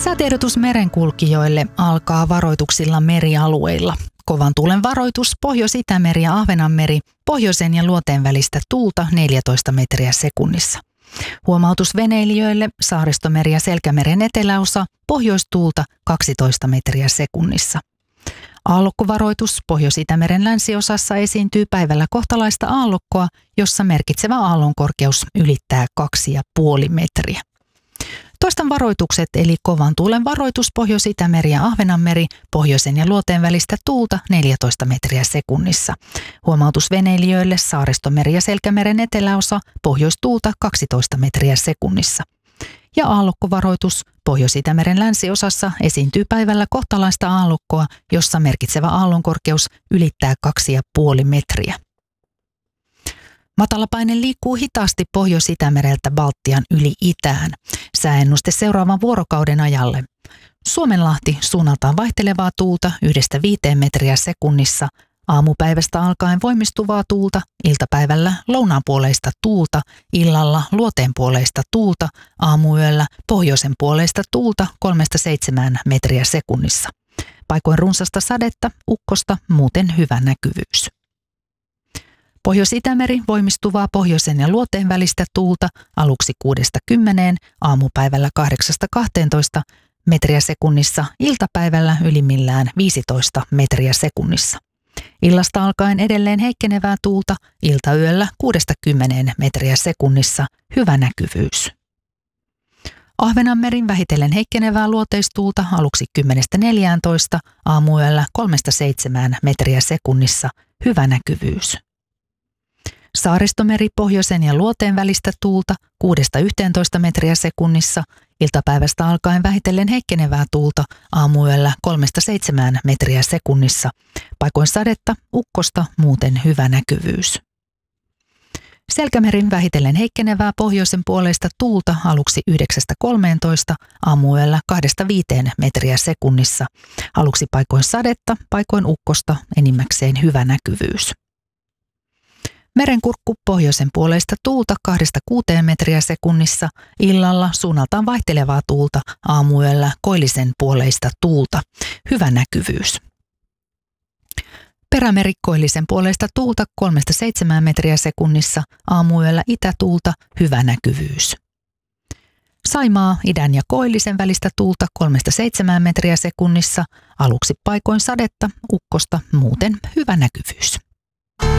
Säätiedotus merenkulkijoille alkaa varoituksilla merialueilla. Kovan tuulen varoitus Pohjois-Itämeri ja Ahvenanmeri, pohjoisen ja luoteen välistä tuulta 14 metriä sekunnissa. Huomautus veneilijöille Saaristomeri ja Selkämeren eteläosa, pohjoistuulta 12 metriä sekunnissa. Aallokkovaroitus Pohjois-Itämeren länsiosassa esiintyy päivällä kohtalaista aallokkoa, jossa merkitsevä aallonkorkeus ylittää 2,5 metriä. Toistan varoitukset eli kovan tuulen varoitus Pohjois-Itämeri ja Ahvenanmeri, pohjoisen ja luoteen välistä tuulta 14 metriä sekunnissa. Huomautus veneilijöille Saaristomeri ja Selkämeren eteläosa, pohjoistuulta 12 metriä sekunnissa. Ja aallokkovaroitus Pohjois-Itämeren länsiosassa esiintyy päivällä kohtalaista aallokkoa, jossa merkitsevä aallonkorkeus ylittää 2,5 metriä. Matalapaine liikkuu hitaasti Pohjois-Itämereltä Baltian yli itään. Sääennuste seuraavan vuorokauden ajalle. Suomenlahti suunnaltaan vaihtelevaa tuulta 1-5 metriä sekunnissa. Aamupäivästä alkaen voimistuvaa tuulta, iltapäivällä lounaanpuoleista tuulta, illalla luoteenpuoleista tuulta, aamuyöllä pohjoisen puoleista tuulta 3-7 metriä sekunnissa. Paikoin runsasta sadetta, ukkosta, muuten hyvä näkyvyys. Pohjois-Itämeri voimistuvaa pohjoisen ja luoteen välistä tuulta aluksi 6-10, aamupäivällä 8-12 metriä sekunnissa, iltapäivällä ylimmillään 15 metriä sekunnissa. Illasta alkaen edelleen heikkenevää tuulta, iltayöllä 6-10 metriä sekunnissa, hyvä näkyvyys. Ahvenanmerin vähitellen heikkenevää luoteistuulta aluksi 10-14, aamuyöllä 3-7 metriä sekunnissa, hyvä näkyvyys. Saaristomeri pohjoisen ja luoteen välistä tuulta 6-11 metriä sekunnissa, iltapäivästä alkaen vähitellen heikkenevää tuulta, aamuyöllä 3-7 metriä sekunnissa, paikoin sadetta, ukkosta, muuten hyvä näkyvyys. Selkämerin vähitellen heikkenevää pohjoisen puoleista tuulta aluksi 9-13, aamuyöllä 2-5 metriä sekunnissa, aluksi paikoin sadetta, paikoin ukkosta, enimmäkseen hyvä näkyvyys. Merenkurkku pohjoisen puoleista tuulta 2-6 metriä sekunnissa, illalla suunnaltaan vaihtelevaa tuulta, aamuyöllä koillisen puoleista tuulta, hyvä näkyvyys. Perämeri koillisen puoleista tuulta 3-7 metriä sekunnissa, aamuyöllä itätuulta, hyvä näkyvyys. Saimaa idän ja koillisen välistä tuulta 3-7 metriä sekunnissa, aluksi paikoin sadetta, ukkosta, muuten hyvä näkyvyys.